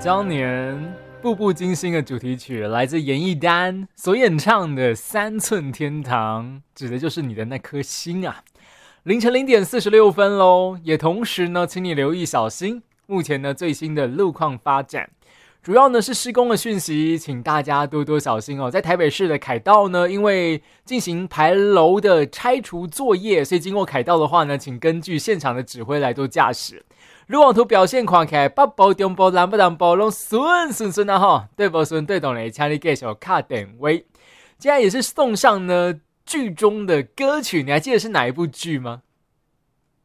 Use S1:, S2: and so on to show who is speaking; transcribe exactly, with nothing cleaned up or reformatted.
S1: 当年步步惊心的主题曲来自严艺丹所演唱的三寸天堂，指的就是你的那颗心啊。凌晨零点四十六分咯，也同时呢请你留意小心目前呢最新的路况发展，主要呢是施工的讯息，请大家多多小心哦。在台北市的凯道呢，因为进行牌楼的拆除作业，所以经过凯道的话呢，请根据现场的指挥来做驾驶。路网图表现看起来北部、中部、南部、南部都顺顺顺啊哈，对不顺对懂嘞，请你继续卡点位。接下来也是送上呢剧中的歌曲，你还记得是哪一部剧吗？